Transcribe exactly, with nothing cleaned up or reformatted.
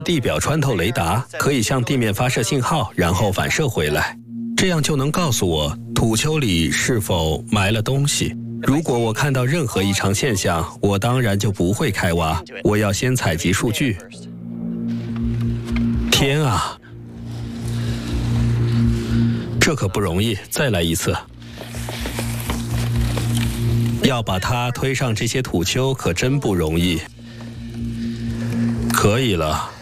地表穿透雷达可以向地面发射信号，然后反射回来，这样就能告诉我土丘里是否埋了东西。如果我看到任何异常现象，我当然就不会开挖，我要先采集数据。天啊，这可不容易，再来一次。要把它推上这些土丘可真不容易。可以了。